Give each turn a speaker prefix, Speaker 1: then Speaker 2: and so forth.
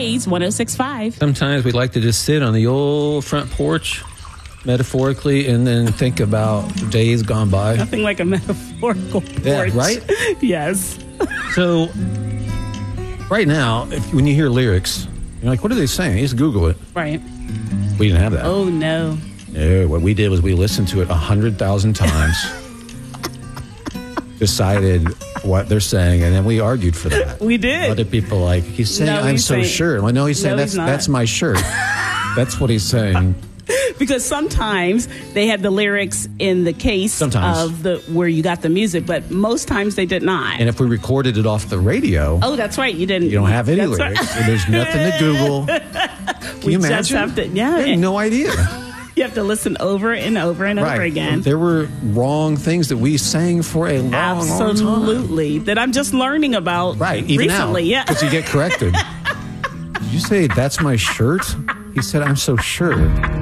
Speaker 1: Blaze 106.5.
Speaker 2: Sometimes we like to just sit on the old front porch, metaphorically, and then think about days gone by.
Speaker 1: Nothing like a metaphorical porch.
Speaker 2: Yeah, right?
Speaker 1: Yes.
Speaker 2: So, right now, when you hear lyrics, you're like, what are they saying? You just Google it.
Speaker 1: Right.
Speaker 2: We didn't have that.
Speaker 1: Oh, no.
Speaker 2: No, what we did was we listened to it 100,000 times, decided what they're saying, and then we argued for that.
Speaker 1: We did.
Speaker 2: Other people like, he's saying, I'm so sure. Well, no, he's saying, that's my shirt. That's what he's saying.
Speaker 1: Because sometimes they had the lyrics in the case of where you got the music, but most times they did not.
Speaker 2: And if we recorded it off the radio,
Speaker 1: oh, that's right, you didn't.
Speaker 2: You don't have any lyrics. Right. So there's nothing to Google. Can you imagine?
Speaker 1: Just have to,
Speaker 2: I had no idea.
Speaker 1: You have to listen over and over and over again.
Speaker 2: There were wrong things that we sang for a long time.
Speaker 1: Absolutely. That I'm just learning about
Speaker 2: even
Speaker 1: recently.
Speaker 2: Now, because you get corrected. Did you say, that's my shirt? He said, I'm so sure.